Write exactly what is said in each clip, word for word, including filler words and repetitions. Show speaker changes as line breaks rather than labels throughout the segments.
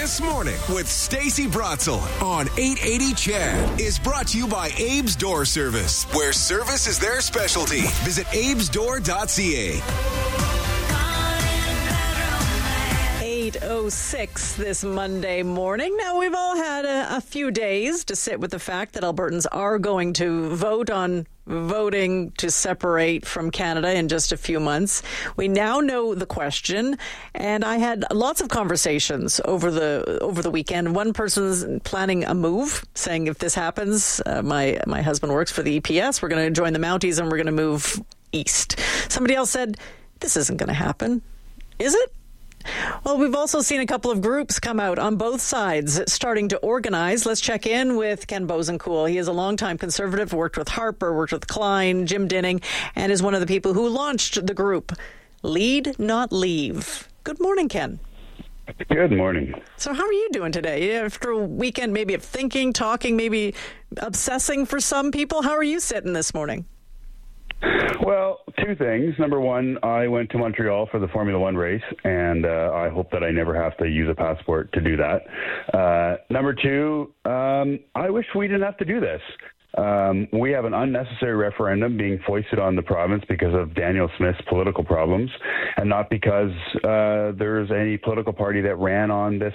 This Morning with Stacey Bratzel on eight eighty C H E D is brought to you by Abe's Door Service, where service is their specialty. Visit abes door dot c a.
eight oh six this Monday morning. Now, we've all had a, a few days to sit with the fact that Albertans are going to vote on voting to separate from Canada in just a few months. We now know the question, and I had lots of conversations over the over the weekend. One person's planning a move, saying if this happens, uh, my my husband works for the E P S, we're going to join the Mounties and we're going to move east. Somebody else said, this isn't going to happen. Is it? Well, we've also seen a couple of groups come out on both sides starting to organize. Let's check in with Ken Bosencool. He is a longtime Conservative, worked with Harper, worked with Klein, Jim Dinning, and is one of the people who launched the group Lead, Not Leave. Good morning, Ken.
Good morning.
So how are you doing today? After a weekend maybe of thinking, talking, maybe obsessing for some people, how are you sitting this morning?
Well, two things. Number one, I went to Montreal for the Formula One race, and uh, I hope that I never have to use a passport to do that. Uh, number two, um, I wish we didn't have to do this. Um, we have an unnecessary referendum being foisted on the province because of Danielle Smith's political problems, and not because uh, there's any political party that ran on this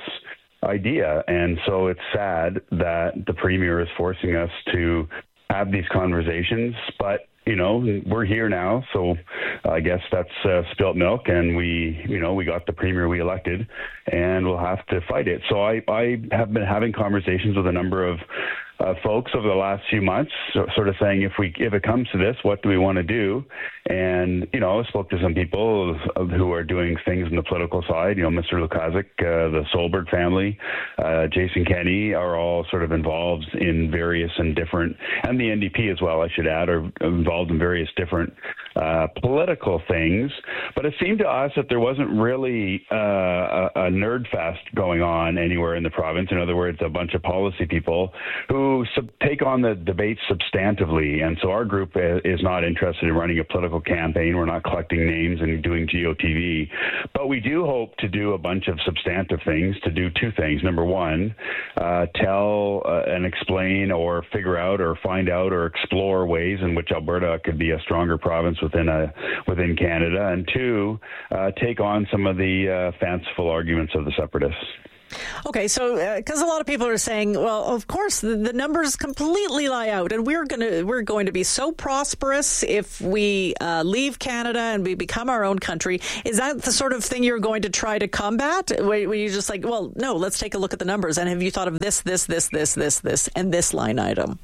idea. And so it's sad that the Premier is forcing us to have these conversations, but you know, we're here now, so I guess that's uh, spilt milk, and we, you know, we got the Premier we elected, and we'll have to fight it. So I, I have been having conversations with a number of uh, folks over the last few months, so, sort of saying, if we, if it comes to this, what do we want to do? And, you know, I spoke to some people who are doing things on the political side, you know, Mister Lukaszuk, uh, the Solberg family, uh, Jason Kenney are all sort of involved in various and different, and the N D P as well, I should add, are involved in various different uh, political things. But it seemed to us that there wasn't really uh, a, a nerd fest going on anywhere in the province. In other words, a bunch of policy people who sub- take on the debate substantively. And so our group is not interested in running a political campaign. We're not collecting names and doing G O T V. But we do hope to do a bunch of substantive things, to do two things. Number one, uh, tell uh, and explain or figure out or find out or explore ways in which Alberta could be a stronger province within a within Canada. And two, uh, take on some of the uh, fanciful arguments of the separatists.
Okay, so because uh, a lot of people are saying, well, of course, the, the numbers completely lie out, and we're going to we're going to be so prosperous if we uh, leave Canada and we become our own country. Is that the sort of thing you're going to try to combat? Where, where you're just like, well, no, let's take a look at the numbers, and have you thought of this, this, this, this, this, this, and this line item?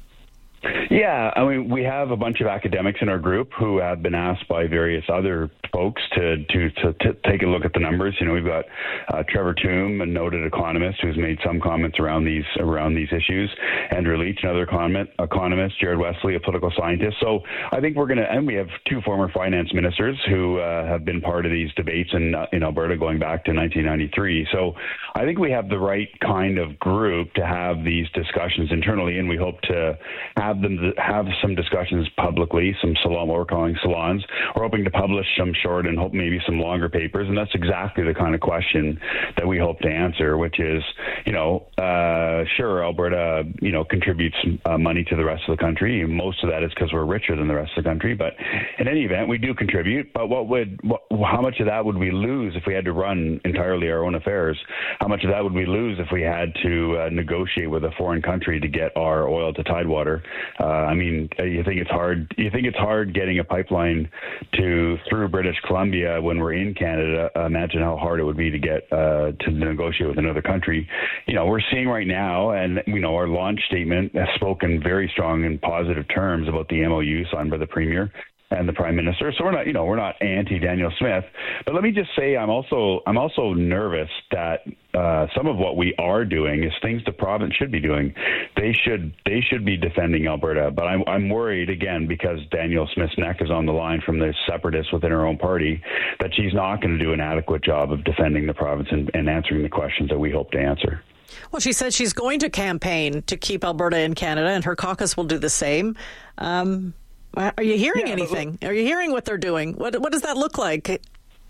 Yeah, I mean, we have a bunch of academics in our group who have been asked by various other folks to to, to, to take a look at the numbers. You know, we've got uh, Trevor Tombe, a noted economist who's made some comments around these around these issues. Andrew Leach, another comment, economist. Jared Wesley, a political scientist. So I think we're going to, and we have two former finance ministers who uh, have been part of these debates in uh, in Alberta going back to nineteen ninety-three. So I think we have the right kind of group to have these discussions internally, and we hope to have them have some discussions publicly, some salon, what we're calling salons. We're hoping to publish some short and hope maybe some longer papers, and that's exactly the kind of question that we hope to answer, which is, you know, uh, sure, Alberta, you know, contributes uh, money to the rest of the country. Most of that is because we're richer than the rest of the country, but in any event, we do contribute. But what would, what, how much of that would we lose if we had to run entirely our own affairs? How much of that would we lose if we had to uh, negotiate with a foreign country to get our oil to Tidewater? Uh, I mean, you think it's hard. You think it's hard getting a pipeline to through British Columbia when we're in Canada. Uh, imagine how hard it would be to get uh, to negotiate with another country. You know, we're seeing right now, and you know, our launch statement has spoken very strong and positive terms about the M O U signed by the Premier and the Prime Minister. So we're not, you know, we're not anti-Danielle Smith. But let me just say, I'm also, I'm also nervous that uh, some of what we are doing is things the province should be doing. They should, they should be defending Alberta. But I'm, I'm worried again because Danielle Smith's neck is on the line from the separatists within her own party, that she's not going to do an adequate job of defending the province and, and answering the questions that we hope to answer.
Well, she said she's going to campaign to keep Alberta in Canada, and her caucus will do the same. Um, Are you hearing yeah, anything? Are you hearing what they're doing? What What does that look like?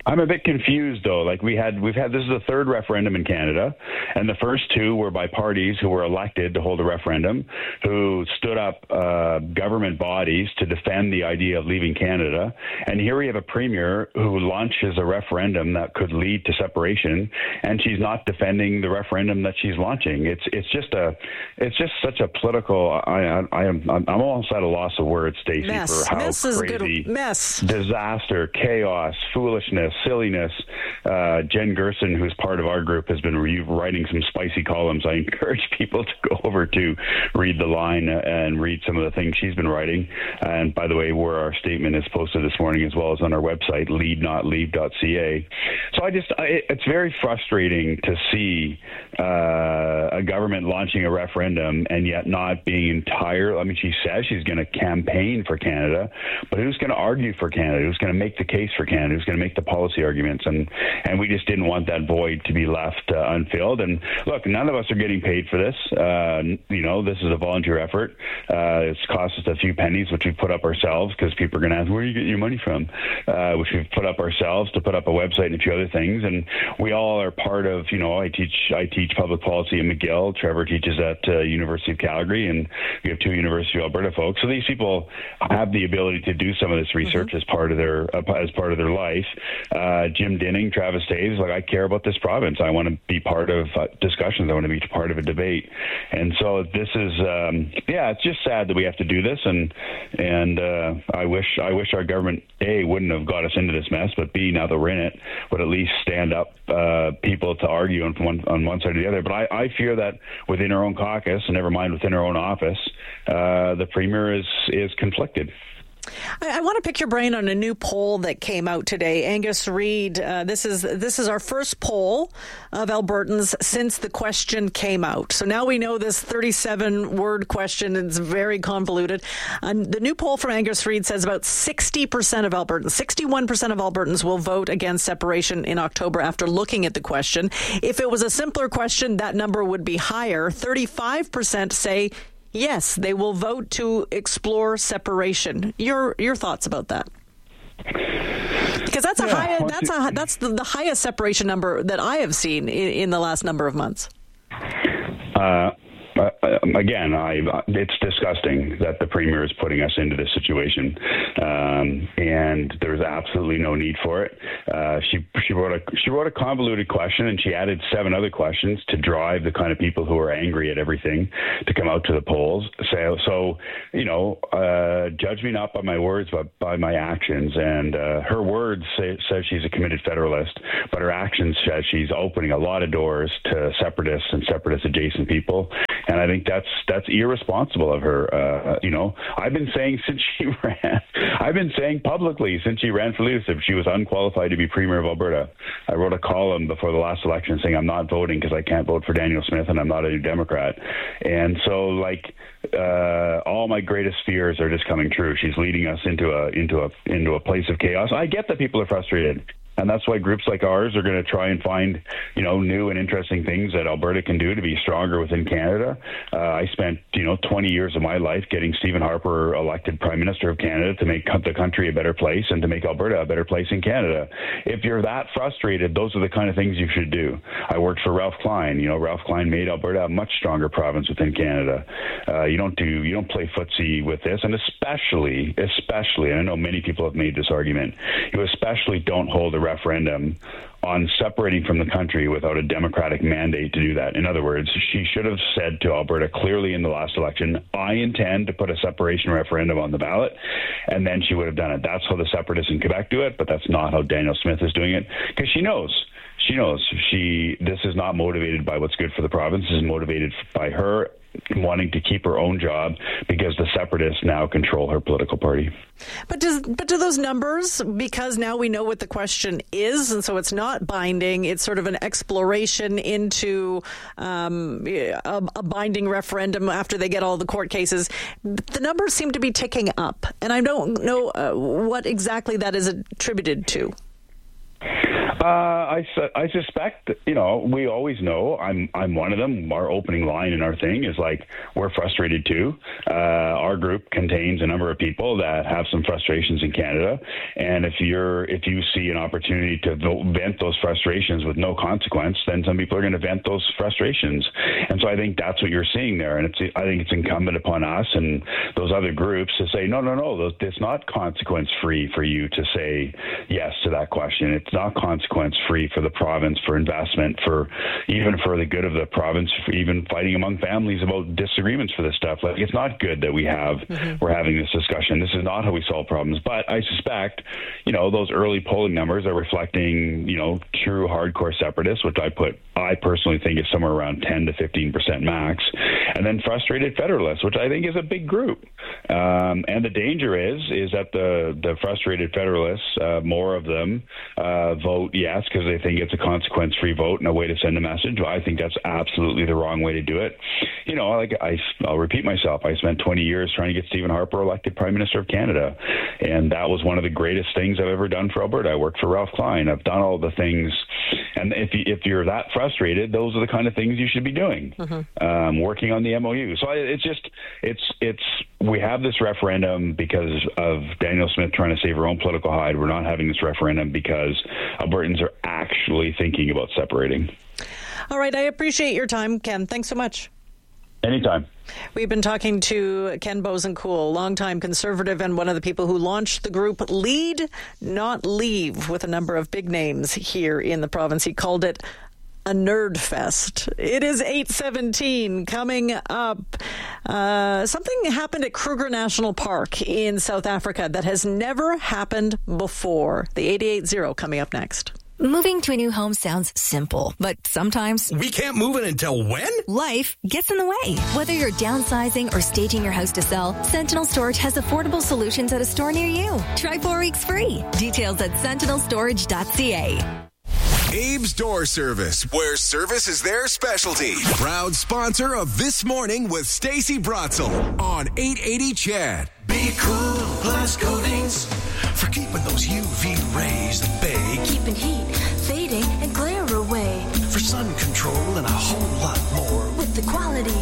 I'm a bit confused, though. Like we had, we've had, this is the third referendum in Canada, and the first two were by parties who were elected to hold a referendum, who stood up uh, government bodies to defend the idea of leaving Canada. And here we have a premier who launches a referendum that could lead to separation, and she's not defending the referendum that she's launching. It's it's just a, it's just such a political. I I, I am I'm almost at a loss of words, Stacey, for how
mess is
crazy,
good. Mess,
disaster, chaos, foolishness, silliness. Uh, Jen Gerson, who's part of our group, has been re- writing some spicy columns. I encourage people to go over to read The Line and read some of the things she's been writing. And by the way, where our statement is posted this morning, as well as on our website, lead not leave dot c a. So I just, I, it's very frustrating to see uh, a government launching a referendum and yet not being entire. I mean, she says she's going to campaign for Canada, but who's going to argue for Canada? Who's going to make the case for Canada? Who's going to make the policy arguments? And and we just didn't want that void to be left uh, unfilled. And look, none of us are getting paid for this. Uh, you know, this is a volunteer effort. Uh, it's cost us a few pennies, which we put up ourselves, because people are going to ask, where are you getting your money from? Uh, which we've put up ourselves to put up a website and a few other things. And we all are part of, you know, I teach I teach public policy at McGill. Trevor teaches at uh, University of Calgary, and we have two University of Alberta folks. So these people have the ability to do some of this research mm-hmm. as part of their uh, as part of their life. Uh, Jim Dinning, Travis Taves, like, I care about this province. I want to be part of uh, discussions. I want to be part of a debate. And so this is, um, yeah, it's just sad that we have to do this. And and uh, I wish I wish our government, A, wouldn't have got us into this mess, but B, now that we're in it, would at least stand up uh, people to argue on one, on one side or the other. But I, I fear that within our own caucus, and never mind within our own office, uh, the Premier is is conflicted.
I, I want to pick your brain on a new poll that came out today. Angus Reid, uh, this is this is our first poll of Albertans since the question came out. So now we know this thirty-seven word question. It's very convoluted. Um, the new poll from Angus Reid says about sixty percent of Albertans, sixty-one percent of Albertans will vote against separation in October after looking at the question. If it was a simpler question, that number would be higher. thirty-five percent say yes, they will vote to explore separation. Your your thoughts about that? Because that's a yeah, high, that's a that's the, the highest separation number that I have seen in, in the last number of months.
Uh, uh, again, I it's disgusting that the Premier is putting us into this situation, um, and there's absolutely no need for it. Uh, she she wrote a she wrote a convoluted question, and she added seven other questions to drive the kind of people who are angry at everything to come out to the polls. So, so you know, uh, judge me not by my words, but by my actions. And uh, her words say says she's a committed federalist, but her actions says she's opening a lot of doors to separatists and separatist adjacent people. And I think that's that's irresponsible of her. Uh, you know, I've been saying since she ran, I've been saying publicly since she ran for leadership, she was unqualified to be Premier of Alberta. I wrote a column before the last election saying I'm not voting because I can't vote for Daniel Smith and I'm not a New Democrat. And so, like, uh, all my greatest fears are just coming true. She's leading us into a into a into a place of chaos. I get that people are frustrated. And that's why groups like ours are going to try and find, you know, new and interesting things that Alberta can do to be stronger within Canada. Uh, I spent, you know, twenty years of my life getting Stephen Harper elected Prime Minister of Canada to make the country a better place and to make Alberta a better place in Canada. If you're that frustrated, those are the kind of things you should do. I worked for Ralph Klein. You know, Ralph Klein made Alberta a much stronger province within Canada. Uh, you don't do, you don't play footsie with this, and especially, especially, and I know many people have made this argument, you especially don't hold a referendum on separating from the country without a democratic mandate to do that. In other words, she should have said to Alberta clearly in the last election, I intend to put a separation referendum on the ballot, and then she would have done it. That's how the separatists in Quebec do it, but that's not how Daniel Smith is doing it, because she knows. She knows she. This is not motivated by what's good for the province. This is motivated by her wanting to keep her own job because the separatists now control her political party.
But does but do those numbers, because now we know what the question is, and so it's not binding, it's sort of an exploration into um, a, a binding referendum after they get all the court cases, the numbers seem to be ticking up, and I don't know uh, what exactly that is attributed to.
Uh, I, su- I suspect, you know, we always know. I'm I'm one of them. Our opening line in our thing is like, we're frustrated too. Uh, our group contains a number of people that have some frustrations in Canada, and if you're if you see an opportunity to vent those frustrations with no consequence, then some people are going to vent those frustrations. And so I think that's what you're seeing there. And it's I think it's incumbent upon us and those other groups to say, no, no, no, it's not consequence free for you to say yes to that question. It's not consequence free for the province, for investment, for even for the good of the province, for even fighting among families about disagreements for this stuff. Like, it's not good that we have mm-hmm. we're having this discussion. This is not how we solve problems. But I suspect, you know, those early polling numbers are reflecting, you know, true hardcore separatists, which I put I personally think is somewhere around ten to fifteen percent max, and then frustrated federalists, which I think is a big group. Um, and the danger is is that the the frustrated federalists, uh, more of them, uh, vote yes because they think it's a consequence-free vote and a way to send a message. Well, I think that's absolutely the wrong way to do it. You know, like I, I'll repeat myself. I spent twenty years trying to get Stephen Harper elected Prime Minister of Canada, and that was one of the greatest things I've ever done for Alberta. I worked for Ralph Klein. I've done all the things, and if you, if you're that frustrated, those are the kind of things you should be doing. Mm-hmm. Um, working on the M O U. So I, it's just it's it's we have this referendum because of Danielle Smith trying to save her own political hide. We're not having this referendum because Albertans are actually thinking about separating.
All right. I appreciate your time, Ken. Thanks so much.
Anytime.
We've been talking to Ken Bosanquet, longtime Conservative and one of the people who launched the group Lead, Not Leave, with a number of big names here in the province. He called it a nerd fest. It is eight seventeen coming up. Uh, something happened at Kruger National Park in South Africa that has never happened before. The eighty-eight zero coming up next.
Moving to a new home sounds simple, but sometimes
we can't move it until when?
Life gets in the way. Whether you're downsizing or staging your house to sell, Sentinel Storage has affordable solutions at a store near you. Try four weeks free. Details at sentinel storage dot c a.
Abe's Door Service, where service is their specialty. Proud sponsor of This Morning with Stacey Bratzel on eight eighty C H E D.
Be Cool Plus Coatings for keeping those U V rays at bay.
Keeping heat, fading, and glare away.
For sun control and a whole lot more.
With the quality